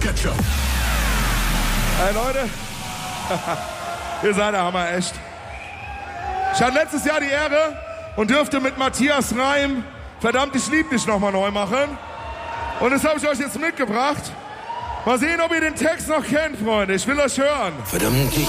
Ketchup. Hey Leute, ihr seid der Hammer, echt. Ich hatte letztes Jahr die Ehre und dürfte mit Matthias Reim Verdammt, ich lieb dich nochmal neu machen. Und das habe ich euch jetzt mitgebracht. Mal sehen, ob ihr den Text noch kennt, Freunde. Ich will euch hören. Verdammt, ich